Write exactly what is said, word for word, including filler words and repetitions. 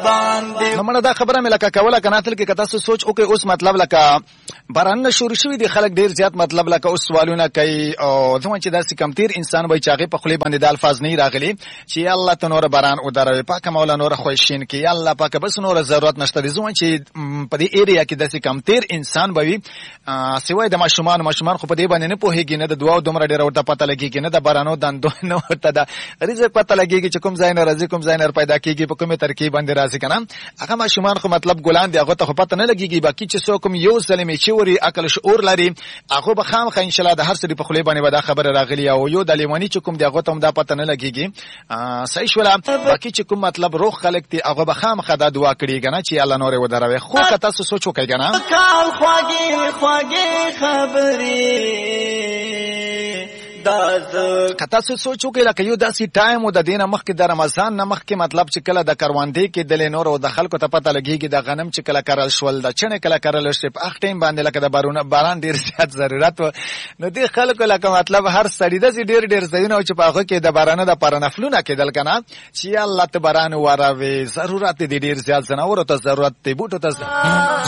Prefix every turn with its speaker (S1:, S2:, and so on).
S1: باندې نو دا خبره مې لکه کوله کنه تل کې کته سوچ او کې اوس مطلب لکه باران شروع شوی دی خلک ډیر زیات مطلب لکه اوس سوالونه کوي او زموږ چې داسې کمتیر انسان وای چاغه په خلی باندې د الفاظ نه راغلي چې الله ته نور باران او دروي پاک مولا نور خوښین کې الله پاک بس نور ضرورت نشته دي زموږ چې په دې ایریا کې داسې کمتیر انسان بوي سوای د ماشومان ماشومان خو په دې باندې نه پوهیږي نه د دعا دومره ډیر ورته پته لګیږي نه د بارانو دندو نه ورته د رزق پته لګیږي چې کوم ځای نه راځي کوم ځای نه پیدا کیږي په کومه ترکیب باندې راځي کنه هغه ماشومان خو مطلب ګلان دی هغه ته پته نه لګیږي باقي چې څوک یو ظلمي چې وري عقل شعور لري هغه به خامخ ان شاء الله د هر څه په خلی باندې ودا خبره راغلی او یو د لیمانی چې کوم دی هغه ته هم دا پته نه لګیږي صحیح شولا باقي چې کوم مطلب روح خلق دی هغه به خامخ دا دعا کړي کنه چې الله نور ودروي خو که تاسو سوچ وکړئ کنه کال خواږي خواږي خبري کته څه سوچو کې لکه یو داسې ټایم او د دینه مخکې د رمضان نه مخکې مطلب چې کله د کروندې کې د لنور او د خلکو ته پته لګيږي د غنم چې کله کرل شول د چنه کله کرل شي په اخ ټیم باندې لکه د بارونه باران ډیر زیات ضرورت و نو دې خلکو لکه مطلب هر سړی د ډیر ډیر ځایونه چې په هغه کې د بارانه د پرنفلونه کېدل کنه چې الله ته باران وراوي ضرورت دې ډیر زیات زناور ته ضرورت دی بوټو ته